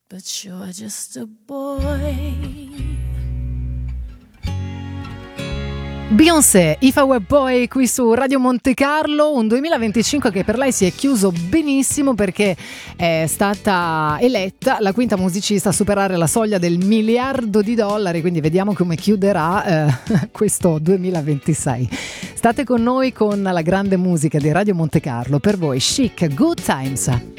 but you're just a boy. Beyoncé, If I Were Boy, qui su Radio Monte Carlo, un 2025 che per lei si è chiuso benissimo perché è stata eletta la quinta musicista a superare la soglia del $1 miliardo, quindi vediamo come chiuderà questo 2026. State con noi con la grande musica di Radio Monte Carlo, per voi Chic, Good Times.